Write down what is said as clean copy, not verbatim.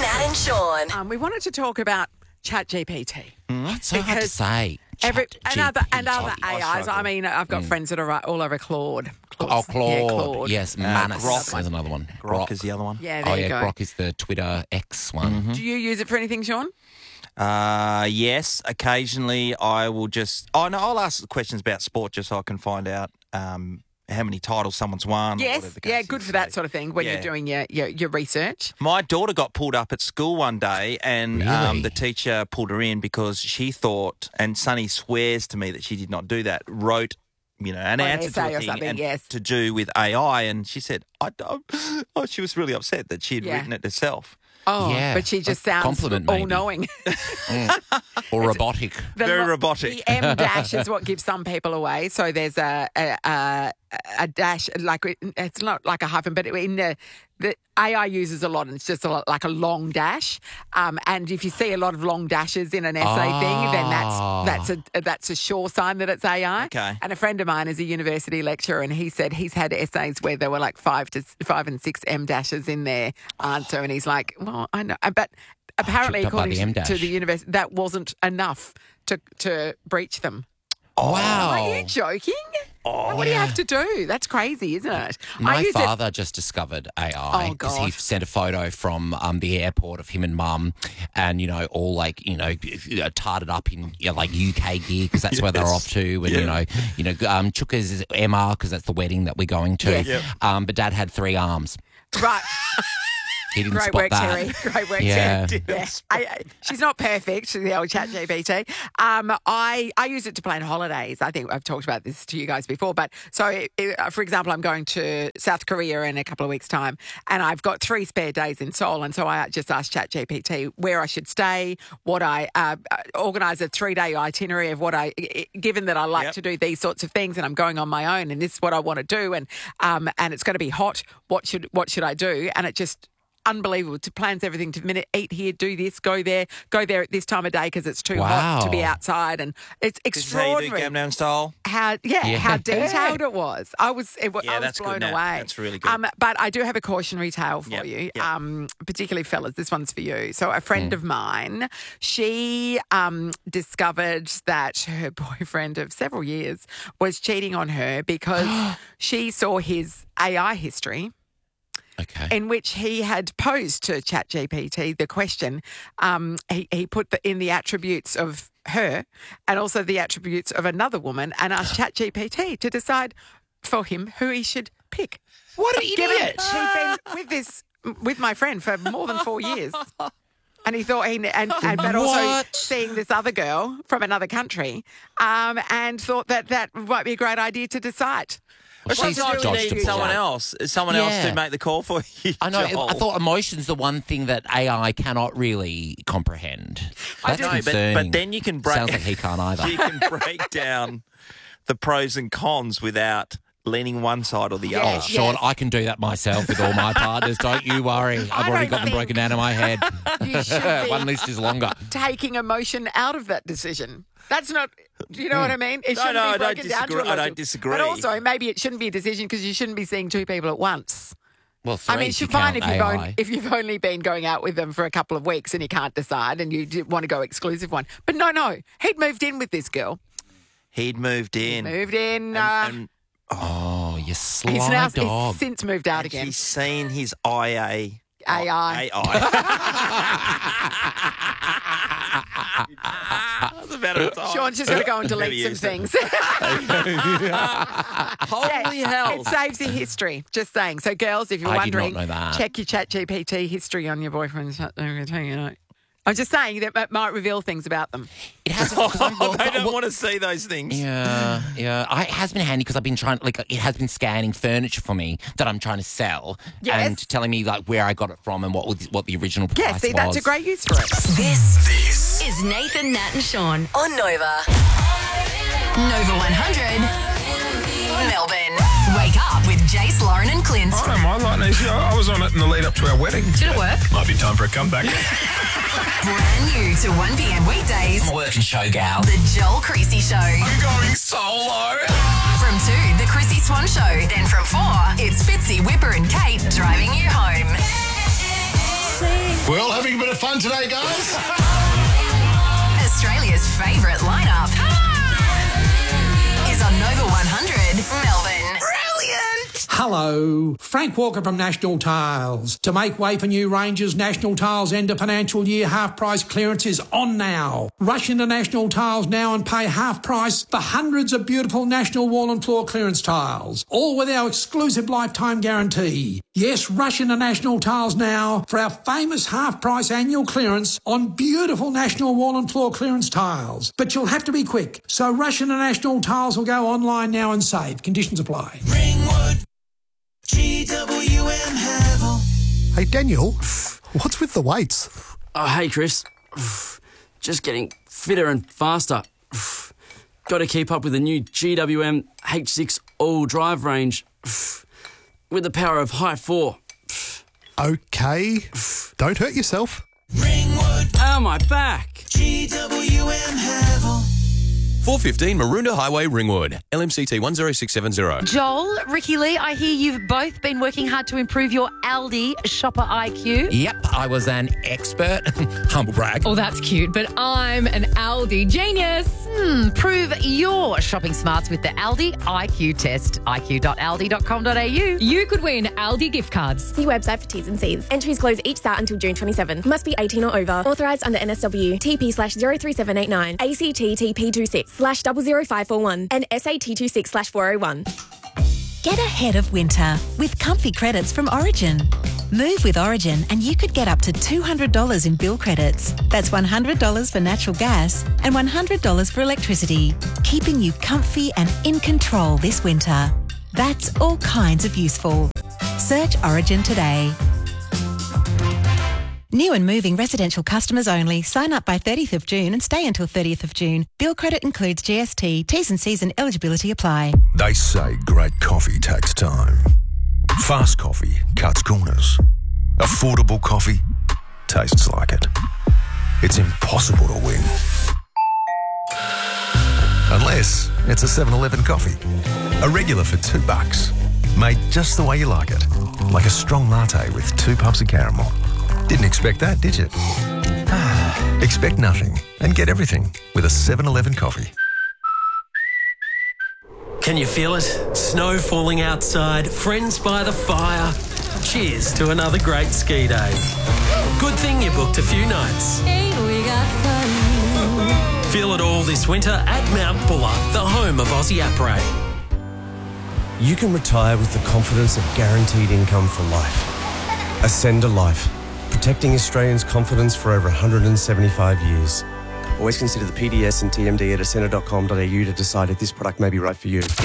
Nat and Sean. We wanted to talk about ChatGPT. It's so hard to say. And other ChatGPT. AIs. I mean, I've got friends that are all over Claude. Oh, Claude. Yeah, Claude. Yes, Manus. Grok. There's another one. Grok is the other one. Yeah, there you go. Grok is the Twitter X one. Do you use it for anything, Sean? Yes, occasionally I will just... Oh, no, I'll ask questions about sport just so I can find out how many titles someone's won. Or Yes. whatever the case Yeah, is. good for that sort of thing when you're doing your research. My daughter got pulled up at school one day and Really? the teacher pulled her in because she thought, and Sonny swears to me that she did not do that, wrote an answer to essay a or thing something, and yes. to do with AI, and she said, I don't... Oh, she was really upset that she had written it herself. Oh, Yeah, but she just a sounds compliment, maybe. all-knowing. Or robotic. Very robotic. The M dash is what gives some people away. So there's a dash, like it's not like a hyphen, but in the AI uses a lot, and it's just like a long dash. And if you see a lot of long dashes in an essay thing, then that's a sure sign that it's AI. Okay. And a friend of mine is a university lecturer, and he said he's had essays where there were like 5 and 6 M dashes in their answer, and he's like, well, I know, but apparently, tripped up by the according M-dash. to the university, that wasn't enough to breach them. Wow. Are you joking? What do you have to do? That's crazy, isn't it? My father just discovered AI because he God. sent a photo from the airport of him and Mum, and all tarted up in like UK gear because that's where they're off to, and Chuka's Emma because that's the wedding that we're going to. Yes. But Dad had 3 arms. Right. He didn't Great spot work, that. Terry. Great work, Yeah. Terry. Yeah. She's not perfect, the old ChatGPT. I use it to plan holidays. I think I've talked about this to you guys before. But so, for example, I'm going to South Korea in a couple of weeks' time, and I've got 3 spare days in Seoul. And so I just asked ChatGPT where I should stay, what I organise a 3-day itinerary of given that I like to do these sorts of things, and I'm going on my own, and this is what I want to do, and it's going to be hot. What should I do? And it just unbelievable. It plans everything to the minute. Eat here, do this, go there at this time of day because it's too hot to be outside, and it's extraordinary. This is how you do Gangnam Style. How detailed it was. I was that's blown good, Nat. away. That's really good. But I do have a cautionary tale for you, particularly fellas. This one's for you. So a friend of mine, she discovered that her boyfriend of several years was cheating on her because she saw his AI history. Okay. In which he had posed to ChatGPT the question. He put in the attributes of her and also the attributes of another woman and asked ChatGPT to decide for him who he should pick. What an idiot! He'd been with my friend for more than 4 years. And he thought but also seeing this other girl from another country, and thought that might be a great idea to decide. Well, she's Sometimes dodged you a need someone else to make the call for you. I know. Joel. I thought emotion's the one thing that AI cannot really comprehend. That's concerning. but then you can break. Sounds like he can't either. You can break down the pros and cons without leaning one side or the Oh, other. Sean, I can do that myself with all my partners. Don't you worry. I've already got them broken down in my head. You should be One list is longer. taking emotion out of that decision. That's not, do you know what I mean? It No, shouldn't no, be I don't broken down to disagree. a I don't logic. disagree. But also, maybe it shouldn't be a decision because you shouldn't be seeing 2 people at once. Well, 3 I mean, if you it's fine count if AI. you've only been going out with them for a couple of weeks and you can't decide and you want to go exclusive one. But no, he'd moved in with this girl. He'd moved in. Moved in. And Oh, you sly he's now dog. he's since moved out again. he's seen his AI. AI. That's about it. Sean's just going to go and delete Never some used things. Holy hell. It saves your history. Just saying. So, girls, if you're I did not wondering, know that. check your ChatGPT history on your boyfriend's. I'm just saying that it might reveal things about them. It has. They don't want to see those things. Yeah. It has been handy because I've been trying, it has been scanning furniture for me that I'm trying to sell and telling me, where I got it from and what the original price was. Yeah, see, that's a great use for it. This is Nathan, Nat and Sean on Nova. Nova 100. Melbourne. Wake up with Jace, Lauren and Clint. I don't mind like these. I was on it in the lead up to our wedding. Did it work? Might be time for a comeback. Brand new to 1 p.m. weekdays. I'm a working show gal. The Joel Creasy Show. I'm going solo. From 2, the Chrissy Swan Show. Then from 4, it's Fitzy, Whipper and Kate driving you home. Well, having been of fun today, guys. Australia's favourite lineup is on Nova 100 Melbourne. Brilliant! Hello, Frank Walker from National Tiles. To make way for new ranges, National Tiles end of financial year half price clearance is on now. Rush into National Tiles now and pay half price for hundreds of beautiful National wall and floor clearance tiles, all with our exclusive lifetime guarantee. Yes, rush into National Tiles now for our famous half price annual clearance on beautiful National wall and floor clearance tiles. But you'll have to be quick, so rush into National Tiles or go online now and save. Conditions apply. Ringwood, GWM Havel. Hey, Daniel, what's with the weights? Oh, hey, Chris. Just getting fitter and faster. Got to keep up with the new GWM H6 all drive range with the power of high 4. Okay, don't hurt yourself. Ringwood, Oh, my back. GWM Havel. 415 Maroondah Highway, Ringwood. LMCT 10670. Joel, Ricky Lee, I hear you've both been working hard to improve your Aldi shopper IQ. Yep, I was an expert. Humble brag. Oh, that's cute, but I'm an Aldi genius. Prove your shopping smarts with the Aldi IQ test. iq.aldi.com.au. You could win Aldi gift cards. See website for T's and C's. Entries close each start until June 27. Must be 18 or over. Authorised under NSW. TP/03789. ACT TP26/00541 and SAT26/401. Get ahead of winter with comfy credits from Origin. Move with Origin and you could get up to $200 in bill credits. That's $100 for natural gas and $100 for electricity, keeping you comfy and in control this winter. That's all kinds of useful. Search Origin today. New and moving residential customers only. Sign up by 30th of June and stay until 30th of June. Bill credit includes GST. T's and C's and eligibility apply. They say great coffee takes time. Fast coffee cuts corners. Affordable coffee tastes like it. It's impossible to win. Unless it's a 7-Eleven coffee. A regular for $2. Made just the way you like it. Like a strong latte with 2 pumps of caramel. Didn't expect that, did you? Expect nothing and get everything with a 7-Eleven coffee. Can you feel it? Snow falling outside, friends by the fire. Cheers to another great ski day. Good thing you booked a few nights. Feel it all this winter at Mount Buller, the home of Aussie Après. You can retire with the confidence of guaranteed income for life. Ascender Life, protecting Australians' confidence for over 175 years. Always consider the PDS and TMD at ascender.com.au to decide if this product may be right for you.